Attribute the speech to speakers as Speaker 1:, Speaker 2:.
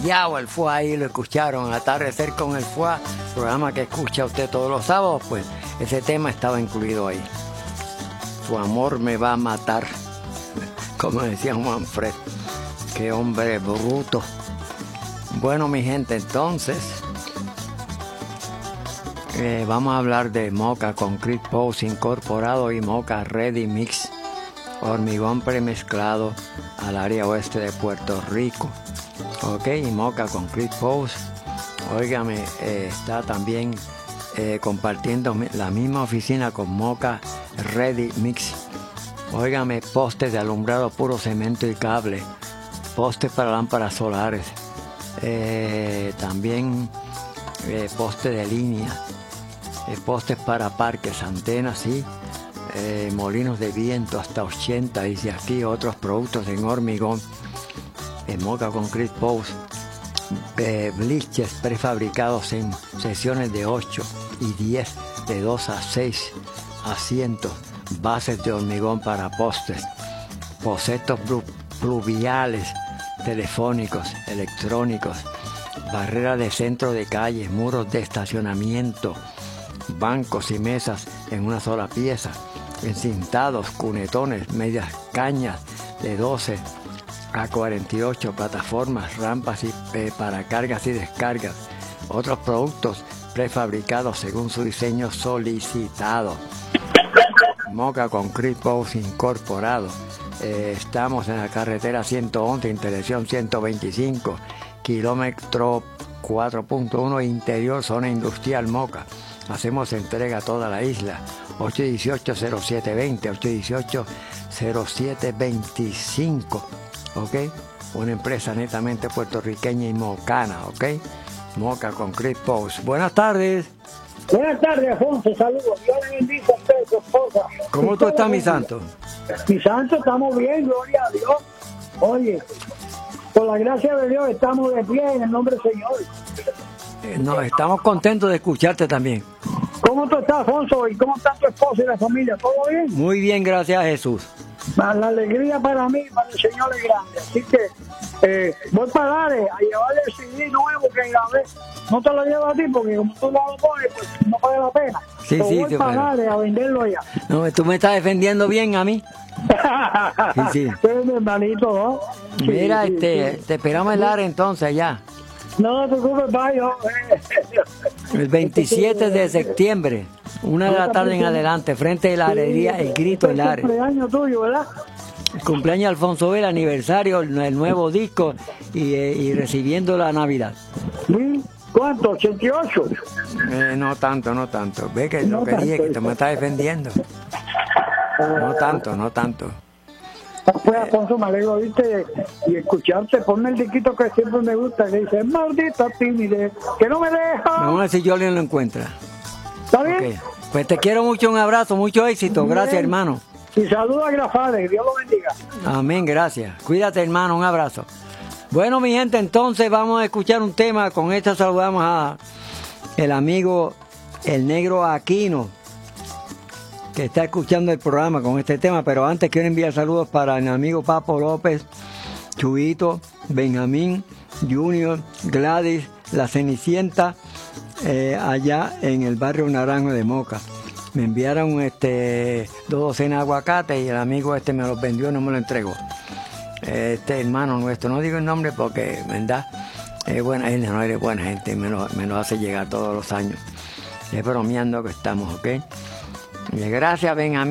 Speaker 1: prendiado el FUA ahí, lo escucharon, Atardecer con el FUA, programa que escucha usted todos los sábados, pues ese tema estaba incluido ahí. Tu amor me va a matar, como decía Manfred. Qué hombre bruto. Bueno, mi gente, entonces vamos a hablar de Moka Concrete Post incorporado y Moka Ready Mix, hormigón premezclado al área oeste de Puerto Rico. Ok, y Moka Concrete Post, óigame, está también compartiendo la misma oficina con Moka Ready Mix. Óigame, postes de alumbrado puro cemento y cable, postes para lámparas solares, también postes de línea, postes para parques, antenas y molinos de viento hasta 80, dice aquí, otros productos en hormigón, Moka Concrete Post, bleachers prefabricados en secciones de 8 y 10, de 2 a 6 asientos, bases de hormigón para postes, bocetos pluviales, telefónicos, electrónicos, barreras de centro de calle, muros de estacionamiento, bancos y mesas en una sola pieza, encintados, cunetones, medias cañas de 12 a 48, plataformas, rampas y para cargas y descargas, otros productos prefabricados según su diseño solicitado. Moka Concrete Post incorporado. Estamos en la carretera 111, intersección 125, kilómetro 4.1, interior, zona industrial Moka. Hacemos entrega a toda la isla. 818-0720, 818-0725. ¿Ok? Una empresa netamente puertorriqueña y mocana. ¿Ok? Moka Concrete Post. Buenas tardes.
Speaker 2: Buenas tardes, Alfonso, saludos. Dios le bendiga a usted, su esposa.
Speaker 1: ¿Cómo tú estás, mi santo?
Speaker 2: Mi santo, estamos bien, gloria a Dios. Oye, por la gracia de Dios estamos de pie en el nombre del Señor.
Speaker 1: No, estamos contentos de escucharte también.
Speaker 2: ¿Cómo tú estás, Alfonso? ¿Y cómo está tu esposa y la familia? ¿Todo bien?
Speaker 1: Muy bien, gracias a Jesús.
Speaker 2: La alegría para mí, para el Señor es grande. Así que voy para Lares a llevarle el CD nuevo que grabé. No te lo llevo a ti porque como tú no lo pones, pues no vale la pena.
Speaker 1: Sí, sí,
Speaker 2: voy para Lares a venderlo allá.
Speaker 1: No, tú me estás defendiendo bien a mí. Sí.
Speaker 2: Tú eres mi hermanito, ¿no?
Speaker 1: Mira,
Speaker 2: Sí.
Speaker 1: te esperamos en Lares entonces allá.
Speaker 2: No te preocupes, vaya.
Speaker 1: El 27 de septiembre, 1 de la tarde en adelante, frente de la arería El Grito en Lares.
Speaker 2: El cumpleaños tuyo, ¿verdad?
Speaker 1: El cumpleaños de Alfonso Vela, aniversario, el nuevo disco y recibiendo la Navidad.
Speaker 2: ¿Sí? ¿Cuánto? ¿88?
Speaker 1: No tanto. Ve que lo que dije, que te me estás defendiendo. No tanto.
Speaker 2: Pues, Alfonso, me alegro de oírte y escucharte. Ponme el disquito que siempre me gusta, que dice, maldita timidez, que no me deja.
Speaker 1: Vamos a ver si Jolien lo encuentra.
Speaker 2: ¿Está bien?
Speaker 1: Okay. Pues te quiero mucho, un abrazo, mucho éxito. Gracias,
Speaker 2: Bien.
Speaker 1: hermano.
Speaker 2: Y saluda a Grafales, Dios lo bendiga.
Speaker 1: Amén, gracias. Cuídate, hermano, un abrazo. Bueno, mi gente, entonces vamos a escuchar un tema. Con esto saludamos a el amigo El Negro Aquino, que está escuchando el programa con este tema. Pero antes quiero enviar saludos para el amigo Papo López, Chuito, Benjamín, Junior, Gladys, La Cenicienta, allá en el barrio Naranjo de Moca. Me enviaron 2 docenas de aguacate y el amigo me los vendió y no me lo entregó. Hermano nuestro, no digo el nombre porque, ¿verdad? Es buena gente, no eres buena gente, me lo hace llegar todos los años. Es bromeando que estamos, ¿ok? Gracias, Benjamín.